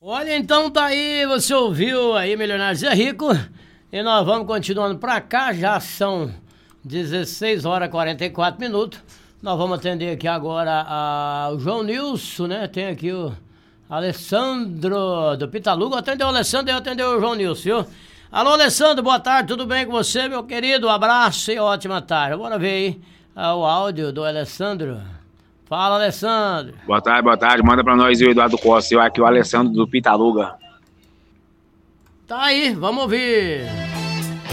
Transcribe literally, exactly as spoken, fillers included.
Olha, então tá aí, você ouviu aí Milionários é Rico, e nós vamos continuando pra cá, já são dezesseis horas e quarenta e quatro minutos. Nós vamos atender aqui agora a, o João Nilson, né? Tem aqui o Alessandro do Pitaluga. Atendeu o Alessandro e atendeu o João Nilson, viu? Alô, Alessandro, boa tarde, tudo bem com você, meu querido? Um abraço e ótima tarde. Bora ver aí ah, o áudio do Alessandro. Fala, Alessandro. Boa tarde, boa tarde. Manda pra nós o Eduardo Costa. Eu aqui o Alessandro do Pitaluga. Tá aí, vamos ouvir.